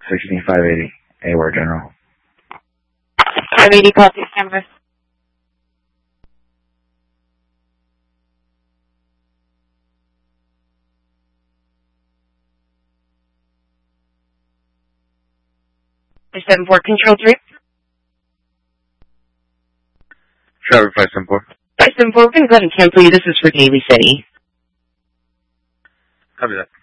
16580, AWAR General. 580, call 6 number. Is 74 Control 3? Trevor 574. 574, we're going to go ahead and cancel you. This is for Daly City. Copy that.